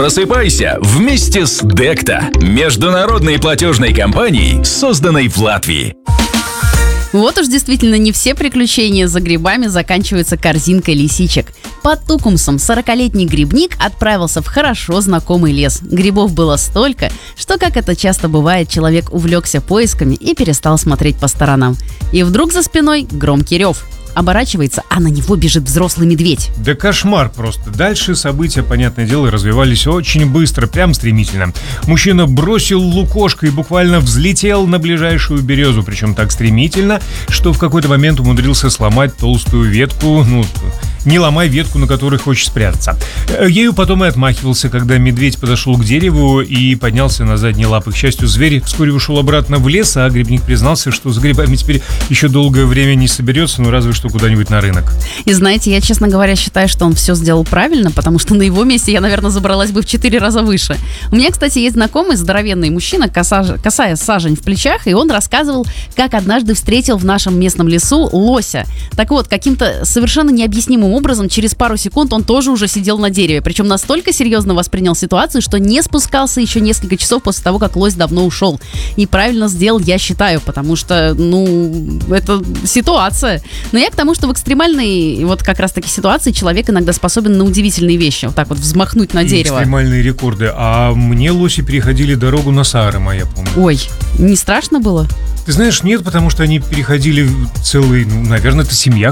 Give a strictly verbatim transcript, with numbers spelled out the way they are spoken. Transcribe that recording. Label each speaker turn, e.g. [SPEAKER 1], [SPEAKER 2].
[SPEAKER 1] Просыпайся вместе с Декта, международной платежной компанией, созданной в Латвии.
[SPEAKER 2] Вот уж действительно не все приключения за грибами заканчиваются корзинкой лисичек. Под Тукумсом сорокалетний грибник отправился в хорошо знакомый лес. Грибов было столько, что, как это часто бывает, человек увлекся поисками и перестал смотреть по сторонам. И вдруг за спиной громкий рев. Оборачивается, а на него бежит взрослый медведь.
[SPEAKER 3] Да кошмар просто. Дальше события, понятное дело, развивались очень быстро, прям стремительно. Мужчина бросил лукошко и буквально взлетел на ближайшую березу, причем так стремительно, что в какой-то момент умудрился сломать толстую ветку, ну... Не ломай ветку, на которой хочешь спрятаться. Ею потом и отмахивался, когда медведь подошел к дереву и поднялся на задние лапы. К счастью, зверь вскоре ушел обратно в лес, а грибник признался, что за грибами теперь еще долгое время не соберется, ну разве что куда-нибудь на рынок.
[SPEAKER 2] И знаете, я, честно говоря, считаю, что он все сделал правильно, потому что на его месте я, наверное, забралась бы в четыре раза выше. У меня, кстати, есть знакомый здоровенный мужчина, коса, косая сажень в плечах, и он рассказывал, как однажды встретил в нашем местном лесу лося. Так вот, каким-то совершенно необъяснимым образом через пару секунд он тоже уже сидел на дереве. Причем настолько серьезно воспринял ситуацию, что не спускался еще несколько часов после того, как лось давно ушел. И правильно сделал, я считаю, потому что, ну, это ситуация. Но я к тому, что в экстремальной вот как раз таки ситуации человек иногда способен на удивительные вещи. Вот так вот взмахнуть на
[SPEAKER 3] И
[SPEAKER 2] дерево.
[SPEAKER 3] экстремальные рекорды. А мне лоси переходили дорогу на Саарема, я помню.
[SPEAKER 2] Ой, не страшно было?
[SPEAKER 3] Ты знаешь, нет, потому что они переходили целый, ну, наверное, это семья